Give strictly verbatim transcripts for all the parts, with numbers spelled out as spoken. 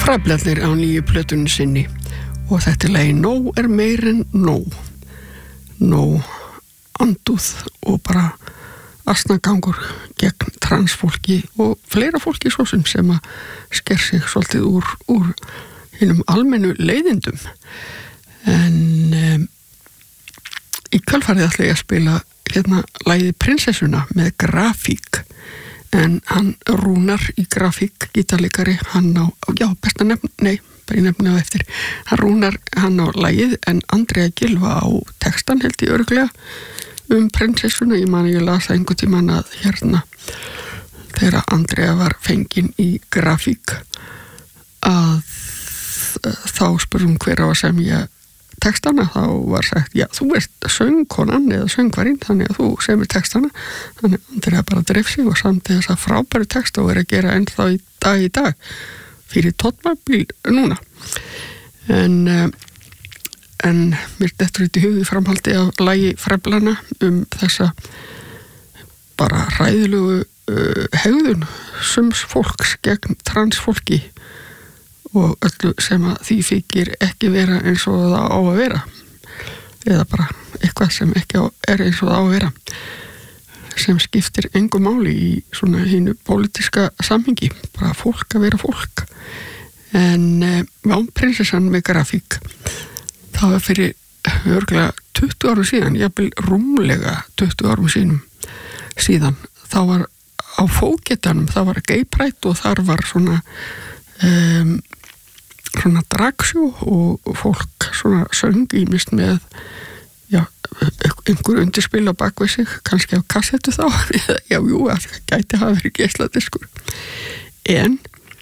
Fræblarnir á nýju plötunni sinni og þetta er lagi Nóg er meir en nóg. Nóg andúð og bara asnagangur gegn transfólki og fleira fólki svo sem sem að sker sig svolítið úr, úr hinum almennu leiðindum. En um, í kjölfarið ætla ég að spila hérna lagið Prinsessuna með Grafík. En hann Rúnar í Grafík, gítarleikari, hann á, já, besta nefn, nei, bara ég nefni á eftir. Hann Rúnar, hann á lagið, en Andrea Gylfa á textan held ég örugglega um prinsessuna. Ég man ég las það einhvern tímann að hérna, þegar Andrea var fengin í Grafík, að þá spurðum hver á að semja textana, þá var sagt, já, þú ert söngkonan eða söngvarinn, þannig að þú semur textana. Þannig að Andrea bara dreif sig og samti þessa frábæru texta og er að gera ennþá í dag í dag fyrir tónmabíl núna. En, en mér dettur þetta í hug í framhaldi af lagi Fræblarna um þessa bara hræðilegu uh, hegðun sums fólks gegn transfólki og öllu sem að því þykir ekki vera eins og það á að vera eða bara eitthvað sem ekki á, er eins og það á að vera sem skiptir engu máli í svona hinu pólitíska samhengi, bara fólk að vera fólk. En já, Prinsessan með Grafík, það var fyrir örgulega tuttugu árum síðan, jafnvel rúmlega tuttugu árum sínum síðan, þá var á Fógetanum, það var Gay Pride og þar var svona um, svona dragsjó og fólk svona söng ýmist með já, einhver undirspil á bakvið sig, kannski á kassettu þá já, jú, það gæti hafa verið geisladiskur en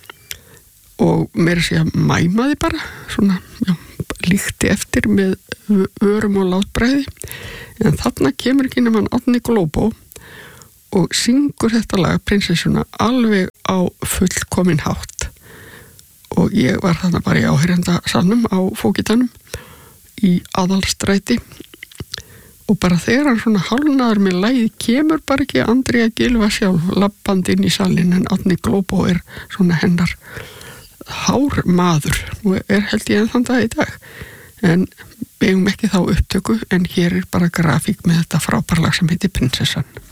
og meira sé að mæmaði bara svona, já, líkti eftir með örum og látbræði en þarna kemur ekki nema Árni Glóbó og syngur þetta lag Prinsessuna alveg á fullkominn hátt og ég var þarna bara í áheyrenda salnum á Fógetanum í Aðalstræti og bara þegar hann svona hálfnaður með lagið kemur bara ekki Andrea Gylfa sjálf labbandi inn í salin en Árni Glóbó er svona hennar hár maður og er held ég enn þann dag í dag en við eigum ekki þá upptöku en hér er bara Grafík með þetta frábærlag sem heitir Prinsessan.